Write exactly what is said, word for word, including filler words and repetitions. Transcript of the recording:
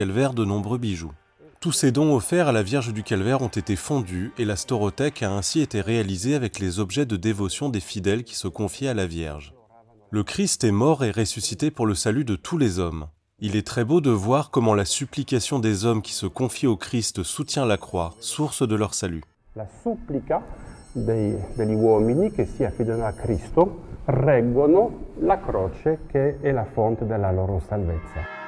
Calvaire de nombreux bijoux. Tous ces dons offerts à la Vierge du Calvaire ont été fondus et la storothèque a ainsi été réalisée avec les objets de dévotion des fidèles qui se confiaient à la Vierge. Le Christ est mort et ressuscité pour le salut de tous les hommes. Il est très beau de voir comment la supplication des hommes qui se confient au Christ soutient la croix, source de leur salut. La supplica dei, degli uomini che si affidano a Cristo reggono la croce che è la fonte della loro salvezza.